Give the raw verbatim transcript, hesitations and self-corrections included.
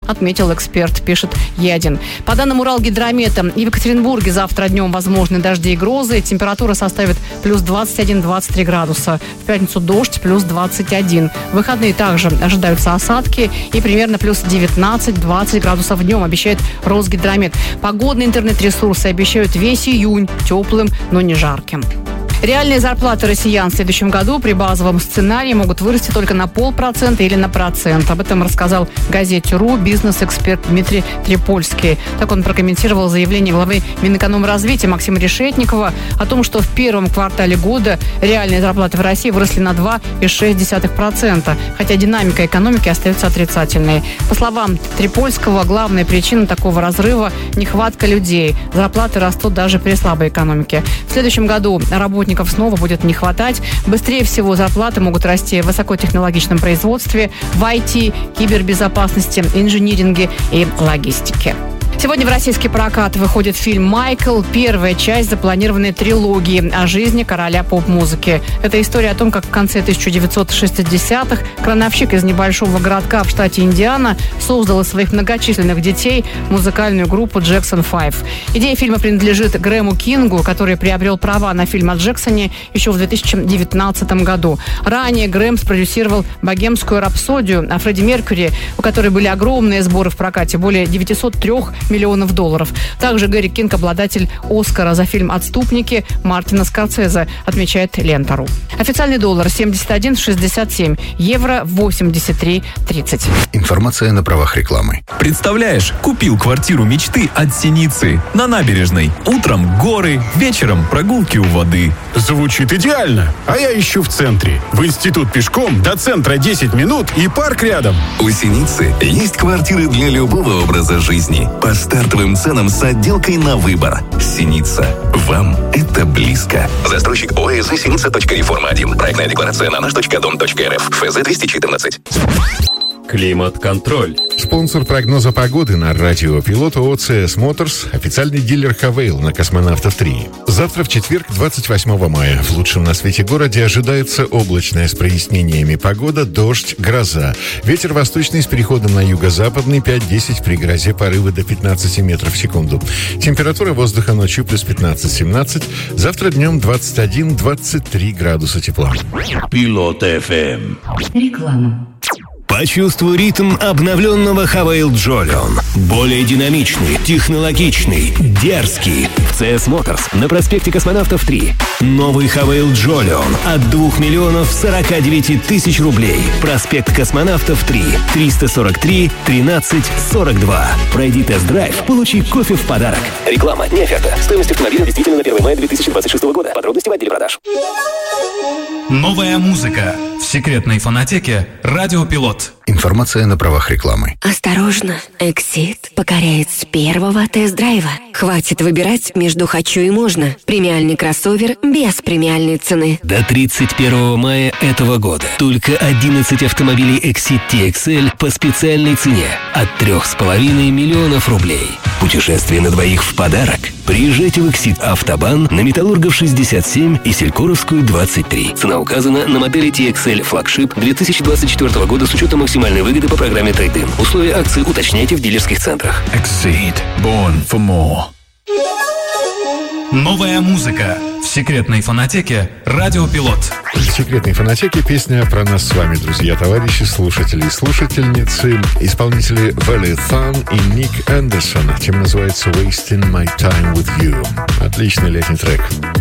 отметил эксперт, пишет Е один. По данным Уралгидромета, в Екатеринбурге завтра днем возможны дожди и грозы. Температура составит плюс двадцать один - двадцать три градуса. В пятницу дождь плюс двадцать один. В выходные также ожидаются осадки и примерно плюс девятнадцать - двадцать градусов днем, обещает Росгидромет. Погодные интернет-ресурсы обещают весь июнь теплым, но не жарким. Реальные зарплаты россиян в следующем году при базовом сценарии могут вырасти только на полпроцента или на процент. Об этом рассказал газете РУ бизнес-эксперт Дмитрий Трипольский. Так он прокомментировал заявление главы Минэкономразвития Максима Решетникова о том, что в первом квартале года реальные зарплаты в России выросли на два целых шесть десятых процента, хотя динамика экономики остается отрицательной. По словам Трипольского, главная причина такого разрыва – нехватка людей. Зарплаты растут даже при слабой экономике. В следующем году работников снова будет не хватать. Быстрее всего зарплаты могут расти в высокотехнологичном производстве, в ай ти, кибербезопасности, инжиниринге и логистике. Сегодня в российский прокат выходит фильм «Майкл», первая часть запланированной трилогии о жизни короля поп-музыки. Это история о том, как в конце тысяча девятьсот шестидесятых крановщик из небольшого городка в штате Индиана создал из своих многочисленных детей музыкальную группу «Джексон пять». Идея фильма принадлежит Грэму Кингу, который приобрел права на фильм о Джексоне еще в две тысячи девятнадцатом году. Ранее Грэм спродюсировал «Богемскую рапсодию» о Фредди Меркьюри, у которой были огромные сборы в прокате, более девятьсот три миллионов долларов. Также Гэри Кинг – обладатель Оскара за фильм «Отступники» Мартина Скорсезе, отмечает Лента.ру. Официальный доллар семьдесят один шестьдесят семь, евро восемьдесят три тридцать. Информация на правах рекламы. Представляешь, купил квартиру мечты от Синицы на набережной. Утром горы, вечером прогулки у воды. Звучит идеально. А я ищу в центре. В институт пешком, до центра десять минут и парк рядом. У Синицы есть квартиры для любого образа жизни. По стартовым ценам с отделкой на выбор. Синица. Вам это близко. Застройщик ОСЗ Синица. Реформа один. Проектная декларация на наш точка дом точка эр эф. эф зэ двести четырнадцать. Климат-контроль. Спонсор прогноза погоды на радио Пилот ООО «си эс Моторс», официальный дилер «Хавейл» на Космонавтов три. Завтра в четверг, двадцать восьмого мая, в лучшем на свете городе ожидается облачная с прояснениями погода, дождь, гроза. Ветер восточный с переходом на юго-западный пять-десять, при грозе порывы до пятнадцати метров в секунду. Температура воздуха ночью плюс пятнадцать-семнадцать, завтра днем двадцать один - двадцать три градуса тепла. Пилот эф эм. Реклама. Почувствуй ритм обновленного Хавейл Джолион. Более динамичный, технологичный, дерзкий. В си эс Motors на проспекте Космонавтов три. Новый Хавейл Джолион от двух миллионов сорока девяти тысяч рублей. Проспект Космонавтов три. триста сорок три тринадцать сорок два. Пройди тест-драйв, получи кофе в подарок. Реклама, не оферта. Стоимость автомобиля действительно на первое мая две тысячи двадцать шестого года. Подробности в отделе продаж. Новая музыка в секретной фонотеке «Радио Пилот». Информация на правах рекламы. Осторожно, Эксид покоряет с первого тест-драйва. Хватит выбирать между «хочу» и «можно». Премиальный кроссовер без премиальной цены. До тридцать первого мая этого года только одиннадцать автомобилей Exit ти экс эль по специальной цене от трех с половиной миллионов рублей. Путешествие на двоих в подарок. Приезжайте в Exit Автобан на Металлургов шестьдесят семь и Селькоровскую двадцать три. Цена указана на модели ти экс эль флагшип две тысячи двадцать четвёртого года с учетом максимальной выгоды по программе трейд-ин. Условия акции уточняйте в дилерских центрах. Exceed. Born for more. Новая музыка в секретной фонотеке «Радио Пилот». В секретной фонотеке песня про нас с вами, друзья, товарищи, слушатели и слушательницы. Исполнители Вэлли Сан и Ник Андерсон. Тема называется «Wasting My Time With You». Отличный летний трек.